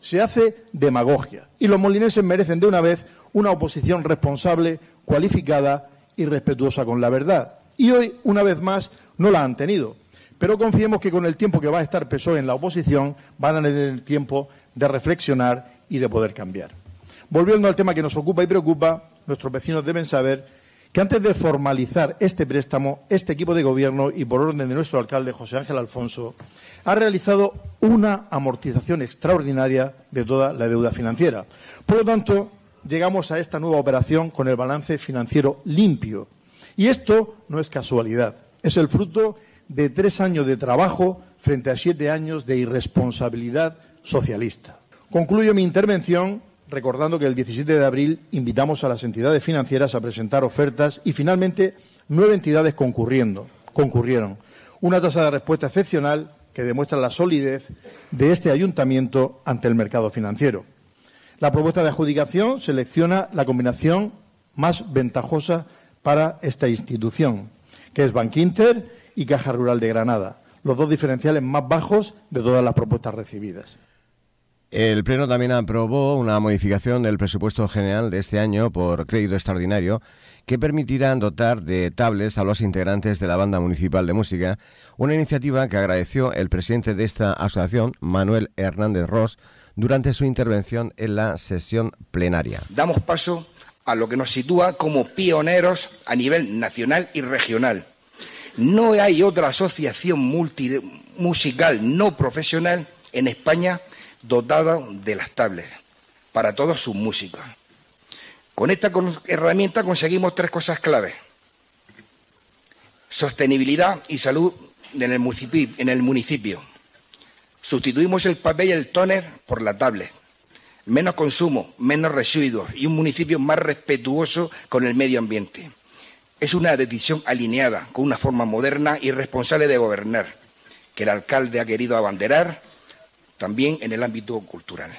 se hace demagogia y los molineses merecen de una vez una oposición responsable, cualificada y respetuosa con la verdad. Y hoy, una vez más, no la han tenido. Pero confiemos que con el tiempo que va a estar PSOE en la oposición van a tener tiempo de reflexionar y de poder cambiar. Volviendo al tema que nos ocupa y preocupa, nuestros vecinos deben saber que antes de formalizar este préstamo, este equipo de gobierno y por orden de nuestro alcalde, José Ángel Alfonso, ha realizado una amortización extraordinaria de toda la deuda financiera. Por lo tanto, llegamos a esta nueva operación con el balance financiero limpio. Y esto no es casualidad, es el fruto de 3 años de trabajo frente a 7 años de irresponsabilidad socialista. Concluyo mi intervención recordando que el 17 de abril invitamos a las entidades financieras a presentar ofertas y finalmente 9 entidades concurrieron. Una tasa de respuesta excepcional que demuestra la solidez de este ayuntamiento ante el mercado financiero. La propuesta de adjudicación selecciona la combinación más ventajosa para esta institución, que es Bankinter y Caja Rural de Granada, los 2 diferenciales más bajos de todas las propuestas recibidas. El Pleno también aprobó una modificación del presupuesto general de este año por crédito extraordinario que permitirá dotar de tablets a los integrantes de la Banda Municipal de Música, una iniciativa que agradeció el presidente de esta asociación, Manuel Hernández Ros, durante su intervención en la sesión plenaria. Damos paso a lo que nos sitúa como pioneros a nivel nacional y regional. No hay otra asociación musical no profesional en España dotada de las tablets para todos sus músicos. Con esta herramienta conseguimos 3 cosas claves: sostenibilidad y salud en el municipio. Sustituimos el papel y el tóner por la tablet. Menos consumo, menos residuos y un municipio más respetuoso con el medio ambiente. Es una decisión alineada con una forma moderna y responsable de gobernar, que el alcalde ha querido abanderar también en el ámbito cultural.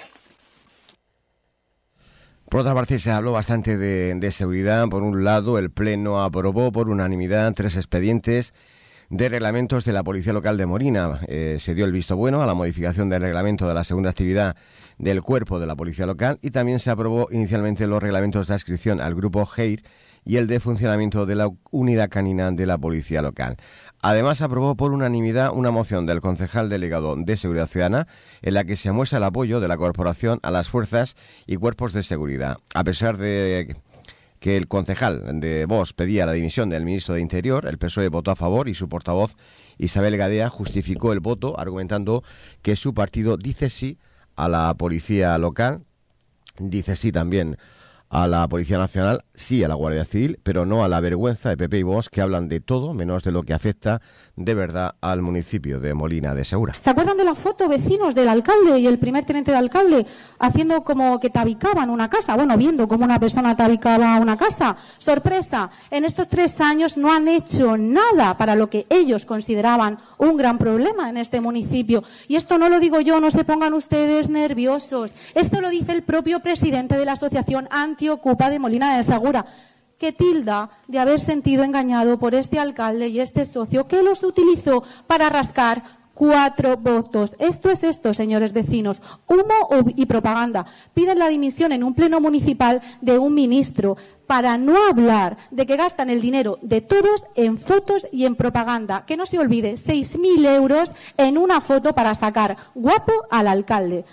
Por otra parte, se habló bastante de seguridad. Por un lado, el Pleno aprobó por unanimidad 3 expedientes de reglamentos de la Policía Local de Molina. Se dio el visto bueno a la modificación del reglamento de la segunda actividad del cuerpo de la Policía Local y también se aprobó inicialmente los reglamentos de adscripción al grupo GEIR y el de funcionamiento de la unidad canina de la Policía Local. Además, se aprobó por unanimidad una moción del concejal delegado de Seguridad Ciudadana en la que se muestra el apoyo de la corporación a las fuerzas y cuerpos de seguridad. A pesar de que el concejal de Vox pedía la dimisión del ministro de Interior, el PSOE votó a favor y su portavoz Isabel Gadea justificó el voto argumentando que su partido dice sí a la Policía Local, dice sí también a la Policía Nacional, sí a la Guardia Civil, pero no a la vergüenza de PP y Vox, que hablan de todo menos de lo que afecta de verdad al municipio de Molina de Segura. ¿Se acuerdan de la foto, vecinos, del alcalde y el primer teniente de alcalde haciendo como que tabicaban una casa? Bueno, viendo cómo una persona tabicaba una casa. ¡Sorpresa! En estos 3 años no han hecho nada para lo que ellos consideraban un gran problema en este municipio. Y esto no lo digo yo, no se pongan ustedes nerviosos. Esto lo dice el propio presidente de la Asociación Antiocupa de Molina de Segura, que tilda de haber sentido engañado por este alcalde y este socio que los utilizó para rascar 4 votos. Esto es esto, señores vecinos, humo y propaganda. Piden la dimisión en un pleno municipal de un ministro, para no hablar de que gastan el dinero de todos en fotos y en propaganda. Que no se olvide, 6.000 euros en una foto para sacar guapo al alcalde.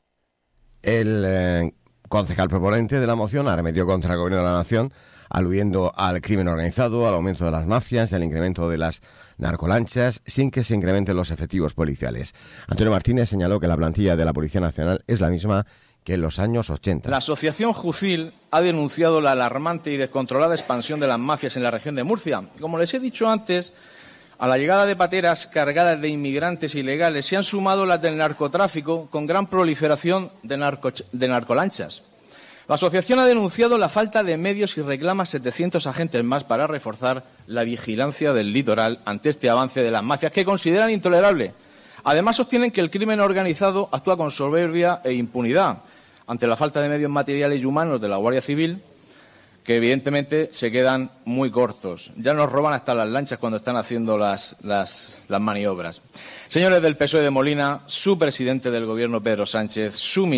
El concejal proponente de la moción arremetió contra el Gobierno de la Nación, aludiendo al crimen organizado, al aumento de las mafias y al incremento de las narcolanchas, sin que se incrementen los efectivos policiales. Antonio Martínez señaló que la plantilla de la Policía Nacional es la misma que en los años 80. La asociación Jucil ha denunciado la alarmante y descontrolada expansión de las mafias en la región de Murcia. Como les he dicho antes, a la llegada de pateras cargadas de inmigrantes ilegales se han sumado las del narcotráfico con gran proliferación de narcolanchas. La asociación ha denunciado la falta de medios y reclama 700 agentes más para reforzar la vigilancia del litoral ante este avance de las mafias que consideran intolerable. Además, sostienen que el crimen organizado actúa con soberbia e impunidad ante la falta de medios materiales y humanos de la Guardia Civil, que evidentemente se quedan muy cortos. Ya nos roban hasta las lanchas cuando están haciendo las maniobras. Señores del PSOE de Molina, su presidente del Gobierno, Pedro Sánchez, su